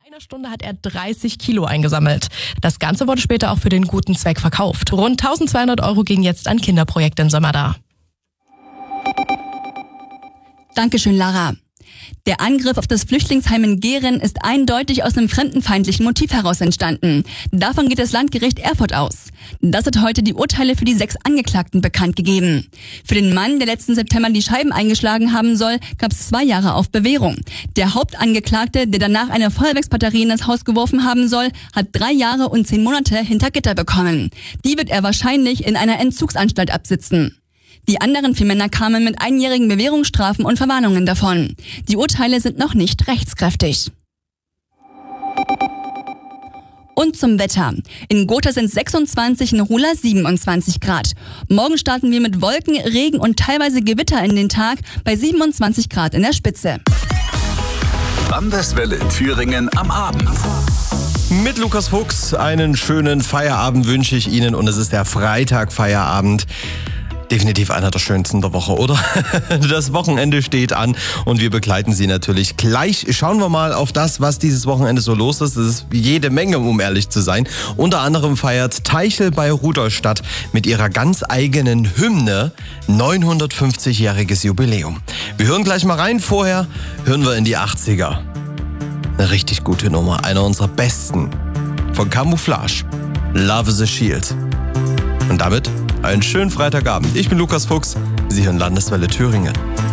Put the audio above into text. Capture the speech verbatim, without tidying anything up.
In einer Stunde hat er dreißig Kilo eingesammelt. Das Ganze wurde später auch für den guten Zweck verkauft. Rund eintausendzweihundert Euro gehen jetzt an Kinderprojekte in Sömmerda. Dankeschön, Lara. Der Angriff auf das Flüchtlingsheim in Gehren ist eindeutig aus einem fremdenfeindlichen Motiv heraus entstanden. Davon geht das Landgericht Erfurt aus. Das hat heute die Urteile für die sechs Angeklagten bekannt gegeben. Für den Mann, der letzten September die Scheiben eingeschlagen haben soll, gab es zwei Jahre auf Bewährung. Der Hauptangeklagte, der danach eine Feuerwerksbatterie in das Haus geworfen haben soll, hat drei Jahre und zehn Monate hinter Gitter bekommen. Die wird er wahrscheinlich in einer Entzugsanstalt absitzen. Die anderen vier Männer kamen mit einjährigen Bewährungsstrafen und Verwarnungen davon. Die Urteile sind noch nicht rechtskräftig. Und zum Wetter. In Gotha sind sechsundzwanzig, in Ruhla siebenundzwanzig Grad. Morgen starten wir mit Wolken, Regen und teilweise Gewitter in den Tag bei siebenundzwanzig Grad in der Spitze. Landeswelle Thüringen am Abend. Mit Lukas Fuchs einen schönen Feierabend wünsche ich Ihnen und es ist der Freitag-Feierabend. Definitiv einer der schönsten der Woche, oder? Das Wochenende steht an und wir begleiten Sie natürlich. Gleich schauen wir mal auf das, was dieses Wochenende so los ist. Es ist jede Menge, um ehrlich zu sein. Unter anderem feiert Teichel bei Rudolstadt mit ihrer ganz eigenen Hymne neunhundertfünfzigjähriges Jubiläum. Wir hören gleich mal rein. Vorher hören wir in die achtziger. Eine richtig gute Nummer, einer unserer besten. Von Camouflage. Love is a Shield. Und damit einen schönen Freitagabend. Ich bin Lukas Fuchs. Sie hören Landeswelle Thüringen.